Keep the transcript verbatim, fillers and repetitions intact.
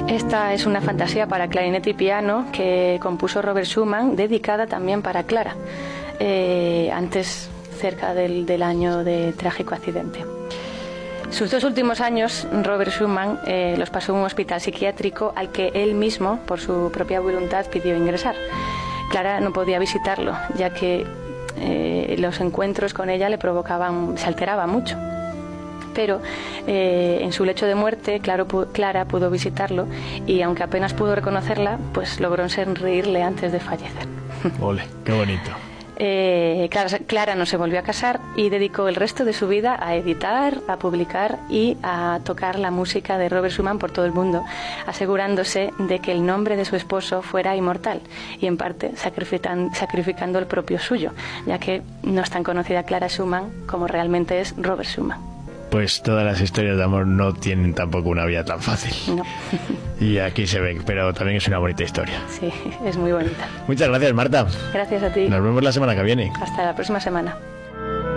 Esta es una fantasía para clarinete y piano que compuso Robert Schumann, dedicada también para Clara, eh, antes, cerca del, del año de trágico accidente. Sus dos últimos años, Robert Schumann eh, los pasó en un hospital psiquiátrico al que él mismo, por su propia voluntad, pidió ingresar. Clara no podía visitarlo, ya que eh, los encuentros con ella le provocaban, se alteraba mucho. Pero eh, en su lecho de muerte, Claro, Clara pudo visitarlo y, aunque apenas pudo reconocerla, pues logró sonreírle antes de fallecer. Ole, qué bonito. Eh, Clara, Clara no se volvió a casar y dedicó el resto de su vida a editar, a publicar y a tocar la música de Robert Schumann por todo el mundo, asegurándose de que el nombre de su esposo fuera inmortal y, en parte, sacrifican, sacrificando el propio suyo, ya que no es tan conocida Clara Schumann como realmente es Robert Schumann. Pues todas las historias de amor no tienen tampoco una vida tan fácil. No. Y aquí se ve, pero también es una bonita historia. Sí, es muy bonita. Muchas gracias, Marta. Gracias a ti. Nos vemos la semana que viene. Hasta la próxima semana.